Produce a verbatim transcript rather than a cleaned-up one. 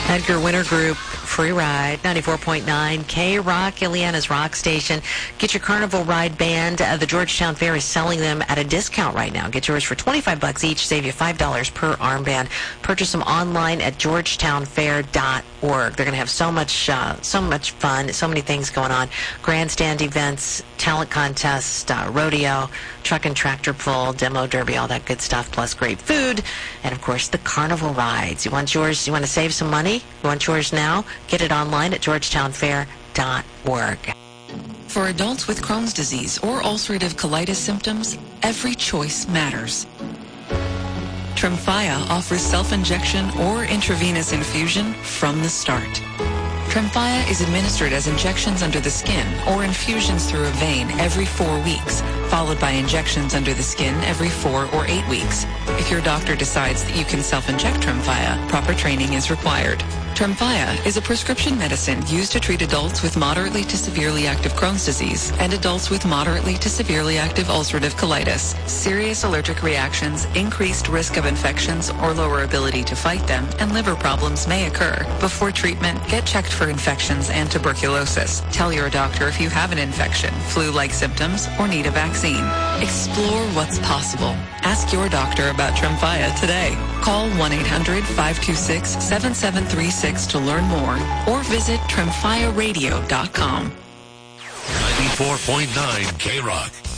Edgar Winter Group, free ride, ninety-four point nine K-Rock, Ileana's Rock Station. Get your Carnival Ride Band. Uh, the Georgetown Fair is selling them at a discount right now. Get yours for twenty-five bucks each, save you five dollars per armband. Purchase them online at georgetown fair dot org. They're going to have so much, uh, so much fun, so many things going on. Grandstand events, talent contest, uh, rodeo, truck and tractor pull, demo derby, all that good stuff, plus great food, and of course the carnival rides. You want yours? You want to save some money? You want yours now? Get it online at georgetown fair dot org. For adults with Crohn's disease or ulcerative colitis symptoms, every choice matters. Tremfya offers self-injection or intravenous infusion from the start. Tremfya is administered as injections under the skin or infusions through a vein every four weeks, followed by injections under the skin every four or eight weeks. If your doctor decides that you can self-inject Tremfya, proper training is required. Tremfya is a prescription medicine used to treat adults with moderately to severely active Crohn's disease and adults with moderately to severely active ulcerative colitis. Serious allergic reactions, increased risk of infections or lower ability to fight them, and liver problems may occur. Before treatment, get checked for infections and tuberculosis. Tell your doctor if you have an infection, flu-like symptoms, or need a vaccine. Explore what's possible. Ask your doctor about Tremfya today. Call one eight hundred, five two six, seven seven three six to learn more or visit tremfya radio dot com. ninety-four point nine K-Rock.